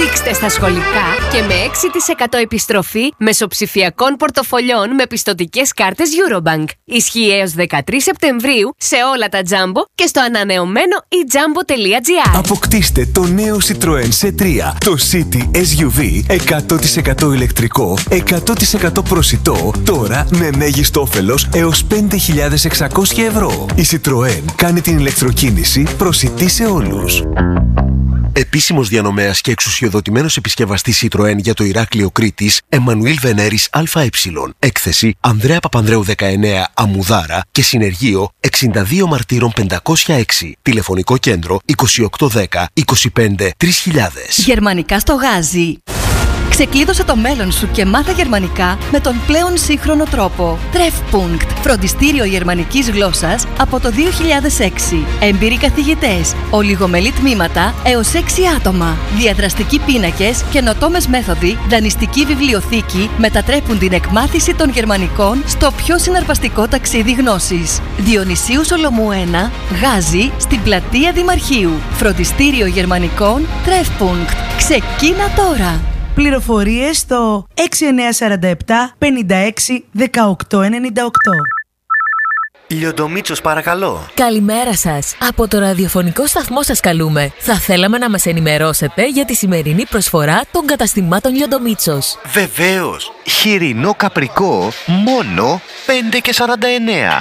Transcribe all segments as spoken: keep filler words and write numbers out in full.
Δείξτε στα σχολικά και με έξι τοις εκατό επιστροφή μεσοψηφιακών πορτοφολιών με πιστωτικές κάρτες Eurobank. Ισχύει έως δεκατρείς Σεπτεμβρίου σε όλα τα Jumbo και στο ανανεωμένο e jumbo τελεία gr. Αποκτήστε το νέο Citroën σι τρία, το City ες γιου βι εκατό τοις εκατό ηλεκτρικό, εκατό τοις εκατό προσιτό, τώρα με μέγιστο όφελος έως πέντε χιλιάδες εξακόσια ευρώ. Η Citroën κάνει την ηλεκτροκίνηση προσιτή σε όλους. Επίσημος διανομέας και εξουσιοδοτημένος επισκευαστής Citroën για το Ηράκλειο Κρήτης, Εμμανουήλ Βενέρης ΑΕ. Έκθεση Ανδρέα Παπανδρέου δεκαεννέα Αμμουδάρα και συνεργείο εξήντα δύο Μαρτύρων πεντακόσια έξι. Τηλεφωνικό κέντρο είκοσι οκτώ δέκα είκοσι πέντε τρεις χιλιάδες. Γερμανικά στο Γάζι. Ξεκλείδωσε το μέλλον σου και μάθε γερμανικά με τον πλέον σύγχρονο τρόπο. Treffpunkt, φροντιστήριο γερμανικής γλώσσας από το δύο χιλιάδες έξι. Έμπειροι καθηγητές, ολιγομελή τμήματα έως έξι άτομα. Διαδραστικοί πίνακες, καινοτόμες μέθοδοι, δανειστική βιβλιοθήκη μετατρέπουν την εκμάθηση των γερμανικών στο πιο συναρπαστικό ταξίδι γνώσης. Διονυσίου Σολομού ένα, Γάζι, στην πλατεία Δημαρχείου. Φροντιστήριο γερμανικών Treffpunkt. Ξεκίνα τώρα! Πληροφορίες στο έξι εννιά τέσσερα επτά πενήντα έξι δεκαοκτώ ενενήντα οκτώ. Λιοντομίτσος, παρακαλώ. Καλημέρα σας. Από το ραδιοφωνικό σταθμό σας καλούμε. Θα θέλαμε να μας ενημερώσετε για τη σημερινή προσφορά των καταστημάτων Λιοντομίτσος. Βεβαίως. Χοιρινό καπρικό μόνο πέντε και σαράντα εννέα.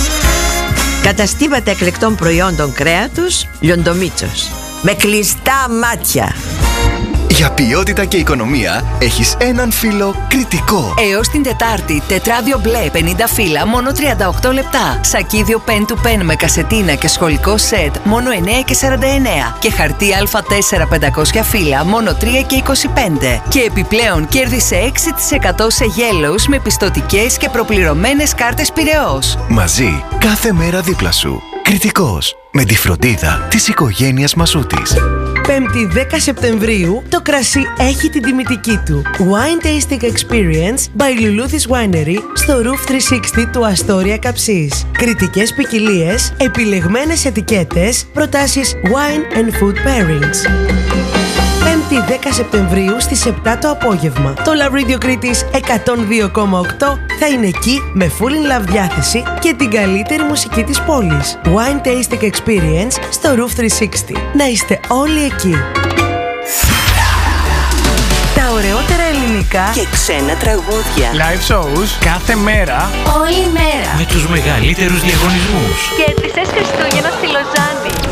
Καταστήματα εκλεκτών προϊόντων κρέατος Λιοντομίτσος. Με κλειστά μάτια. Για ποιότητα και οικονομία έχεις έναν φύλλο κριτικό. Έως την Τετάρτη, τετράδιο μπλε πενήντα φύλλα μόνο τριάντα οκτώ λεπτά. Σακίδιο pen to pen με κασετίνα και σχολικό σετ μόνο εννέα και σαράντα εννέα. Και χαρτί Α τέσσερα πεντακόσια φύλλα μόνο τρία και είκοσι πέντε. Και επιπλέον κέρδισε έξι τοις εκατό σε γέλος με πιστωτικές και προπληρωμένες κάρτες Πειραιώς. Μαζί, κάθε μέρα δίπλα σου. Κριτικός. Με τη φροντίδα της οικογένειας Μασούτης. Πέμπτη δέκα Σεπτεμβρίου το κρασί έχει την τιμητική του. Wine Tasting Experience by Luluthis Winery στο Roof τριακόσια εξήντα του Αστόρια Καψής. Κριτικές ποικιλίες, επιλεγμένες ετικέτες, προτάσεις wine and food pairings. Πέμπτη δέκα Σεπτεμβρίου στις επτά το απόγευμα. Το Love Radio Κρήτης εκατόν δύο κόμμα οκτώ θα είναι εκεί με full in love διάθεση και την καλύτερη μουσική της πόλης. Wine Tasting Experience στο Roof τριακόσια εξήντα. Να είστε όλοι εκεί. Τα ωραιότερα ελληνικά και ξένα τραγούδια. Live shows κάθε μέρα. Όλη μέρα. Με τους μεγαλύτερους διαγωνισμούς. Κέρδισες Χριστούγεννα στη Λοζάνη.